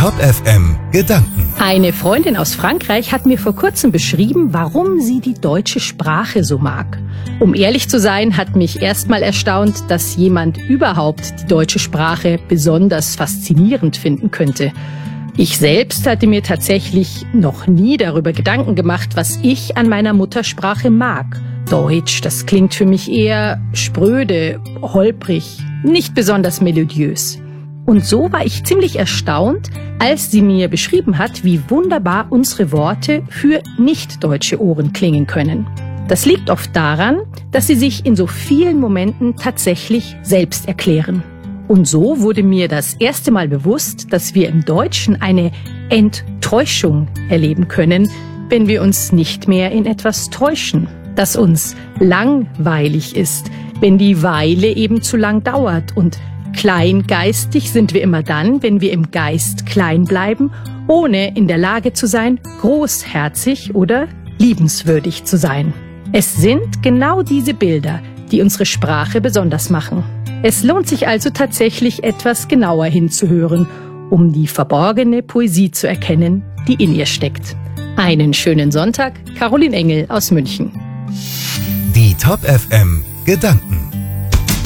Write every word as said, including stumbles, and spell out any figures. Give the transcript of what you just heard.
Top F M Gedanken. Eine Freundin aus Frankreich hat mir vor kurzem beschrieben, warum sie die deutsche Sprache so mag. Um ehrlich zu sein, hat mich erstmal erstaunt, dass jemand überhaupt die deutsche Sprache besonders faszinierend finden könnte. Ich selbst hatte mir tatsächlich noch nie darüber Gedanken gemacht, was ich an meiner Muttersprache mag. Deutsch, das klingt für mich eher spröde, holprig, nicht besonders melodiös. Und so war ich ziemlich erstaunt, als sie mir beschrieben hat, wie wunderbar unsere Worte für nicht-deutsche Ohren klingen können. Das liegt oft daran, dass sie sich in so vielen Momenten tatsächlich selbst erklären. Und so wurde mir das erste Mal bewusst, dass wir im Deutschen eine Enttäuschung erleben können, wenn wir uns nicht mehr in etwas täuschen. Dass uns langweilig ist, wenn die Weile eben zu lang dauert, und kleingeistig sind wir immer dann, wenn wir im Geist klein bleiben, ohne in der Lage zu sein, großherzig oder liebenswürdig zu sein. Es sind genau diese Bilder, die unsere Sprache besonders machen. Es lohnt sich also tatsächlich etwas genauer hinzuhören, um die verborgene Poesie zu erkennen, die in ihr steckt. Einen schönen Sonntag, Caroline Engel aus München. Die Top F M Gedanken.